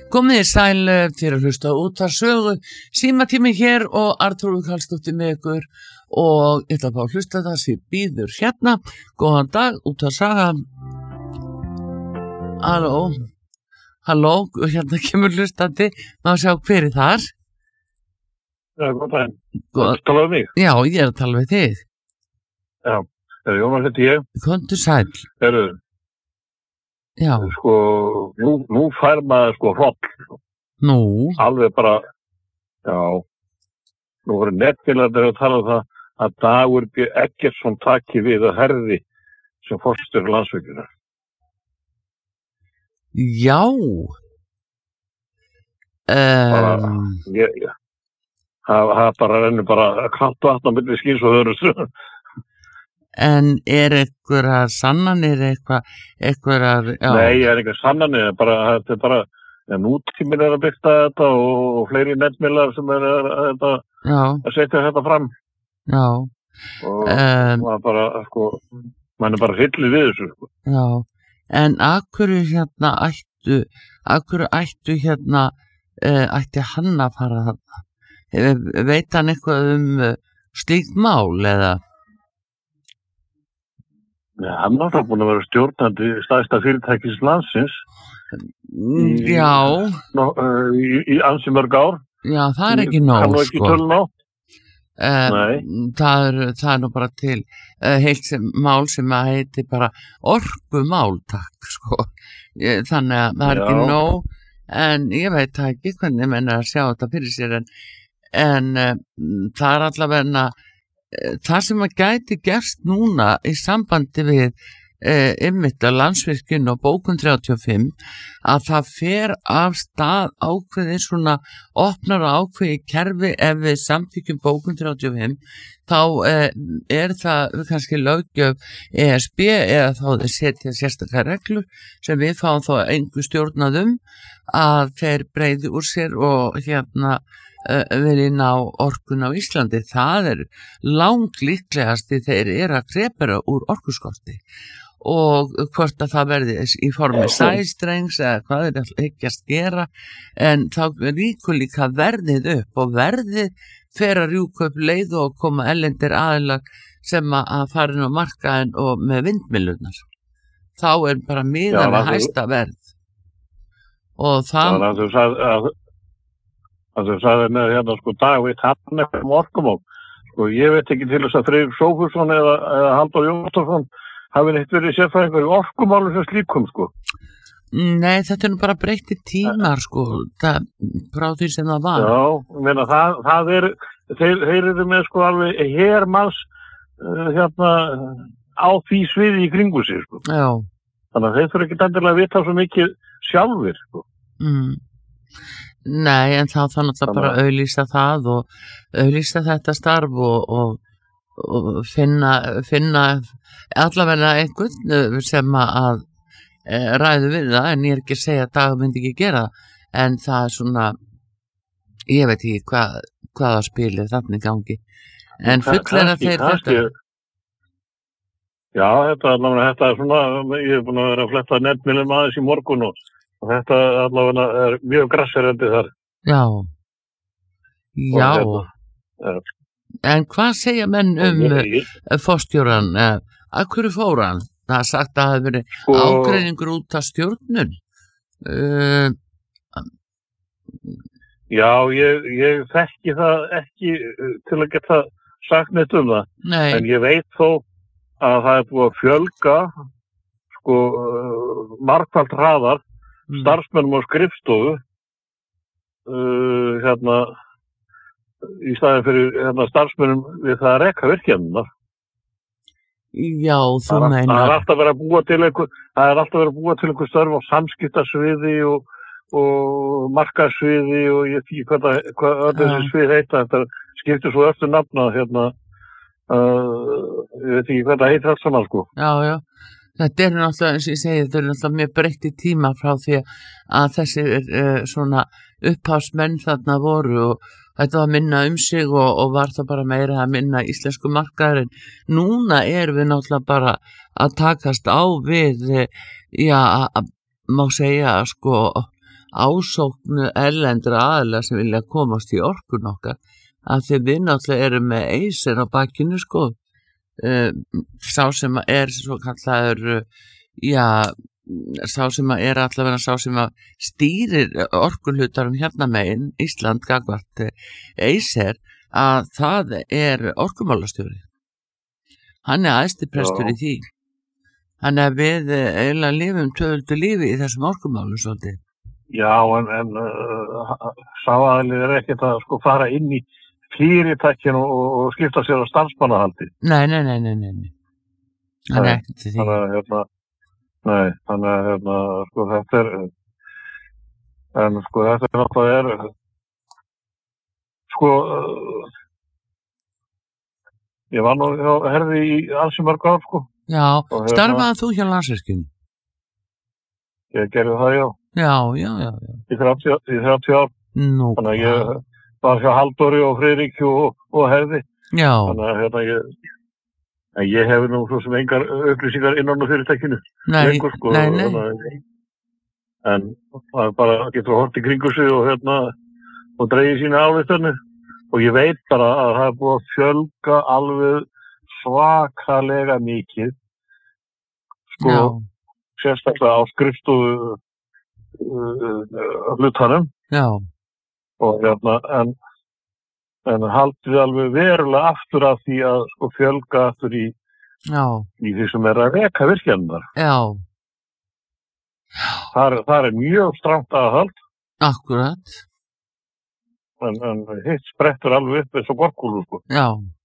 Komið sæl fyrir að hlusta út að sögu, símatími hér og Arnþrúður Karlsdóttir með ykkur og ég ætla að fá að hlusta það sem býður hérna. Góðan dag, út að saga. Halló, hérna kemur hlustandi, maður sjá hver þar. Já, góð dag. Þú tala um mig? Já, ég að tala við þig. Já, Jónas heiti ég. Komdu sæl. Já. Sko, nú fær maður sko hroll. Nú? Alveg bara, já, nú voru netfélagarnir að tala um það að Dagur B. Eggertsson taki við að herði sem forstjóri Landsvirkjunar. Já. Það bara rennur bara kallt vatn á milli skins og hörust. En einhverjar sannanir einhverjar, já. Nei, einhverjar sannanir, þetta bara, nútíminn að byrta þetta og fleiri netmiðlar sem að setja þetta fram. Já. Og maður bara, sko, maður bara hillið við þessu, sko. Já, en akkurru hérna ætti hann að fara þarna? Veit hann eitthvað slíkt mál, eða? Já, hann er alltaf búin að vera stjórnandi stærsta fyrirtækis landsins. Já. Í ansi mörg ár. Já, það er ekki nóg, sko. Hann var ekki tölun á. Nei. Það er nú bara til heilt mál sem að heiti bara orkumál, takk, sko. Þannig að það er ekki nóg, en ég veit ekki hvernig menn að sjá þetta fyrir sér, en það er allavega það sem að gæti gerst núna í sambandi við einmitt að Landsvirkjun og bókun 35 að það fer af stað ákveðið svona opnar ákveðið kerfi ef við samþykjum bókun 35 þá það kannski löggjöf ESB eða þá þeir setja sérstaklega reglur sem við fáum þá engu stjórnaðum að þeir breiði úr sér og vilji ná orkun á Íslandi. Það langt líklegast þeir að krepera úr orkuskorti og hvort að það verði í formi sæstrengs eða hvað ekki að gera en þá ríkur líka verðið upp og verðið fer að rjúka upp leið og koma erlendir aðilar sem að fara inn á markaðinn og með vindmyllunar. Þá bara miðað við hæsta verð og það að þau sagði með hérna sko Dag veit hann eitthvað orkumál. Sko ég veit ekki til þess að Freyr Sófusson eða Halldór Jónsson hafi neitt verið sérfræðingur í orkumálum sem slíkum sko. Nei, þetta nú bara breytti tímar sko, frá því sem það var. Já, ég meina það þeir eru með sko alveg hermanns á því sviði í kringu sig sko. Já. Þannig að þeir þurfa ekki endilega að vita svo mikið sjálfir sko. Nei, en þá náttúrulega bara að auglýsa það og auglýsa þetta starf og finna allavega einhvern sem að ræðu við það, en ég er ekki að segja að Dag myndi ekki gera en það svona ég veit ekki hvaða spilið þannig gangi en fullir að þeir þetta Já, þetta svona ég hef búin að vera að fletta netmiðlum aðeins í morgun og þetta allavega mjög grasserandi þar. Já. En hvað segja menn forstjóran? Að hverju fór hann? Það er sagt að það hefur verið ágreiningur út af stjórnun. Já, ég þekki það ekki til að geta sagt neitt um það. Nei. En ég veit þó að það búið að fjölga sko margfalt hraðar starfsmönnum á skrifstofu í staðinn fyrir starfsmönnum við það að reka virkjanirnar. Já, þú meinar. Það er alltaf verið að búa til einhver störf á samskiptasviði og markaðssviði og ég veit ekki hvað þessi svið heita. Þetta skiptir svo eftir nafna ég veit ekki hvað það heitir allt saman sko. Já. Þetta náttúrulega, eins og ég segi, þetta náttúrulega mjög breytti tíma frá því að þessir svona upphafsmenn þarna voru og þetta var minna sig og var það bara meira að minna íslensku markaðurinn. Núna við náttúrulega bara að takast á við, má segja, sko, ásóknu erlendra aðila sem vilja komast í orkun okkar, að því við náttúrulega erum með Acer á bakinu sko, sá sem svo kallaður, sá sem allavega sá sem stýrir orkuhlutarum hérna megin Ísland gagnvart Acer, að það orkumálastjóri. Hann æðsti prestur í því. Þannig að við eiginlega lifum tvöföldu lífi í þessum orkumálum svolítið. Já, en sá aðlið ekkert að sko fara inn í fyrirtækin og skipta sér á starfsmannahaldi. Nei. Hann ekkert til því. Þannig að sko þetta en sko þetta náttúrulega sko ég var nú herði í ansi mörg ár sko. Já, starfaði þú hjá Landsvirkjun? Ég gerði það, já. Já. Í 30 ár. Nú. Þannig að ég var hjá Halldóri og Friðrik og Herði. Já. Þannig að ég hef nú svo sem engar upplýsingar innan á fyrirtækinu. Nei. En það bara getur hort í kringu sig og dreigir sína álíktanir. Og ég veit bara að það búið að fjölga alveg svakalega mikið sko sérstaklega á skrifstofu hlutanum og en haldið alveg verulega aftur af því að sko fjölga aftur í því sem að reka virkjanirnar. Það mjög strangt aðhald. Akkurat. En hitt sprettur alveg upp eins og gorkúlur sko. Já.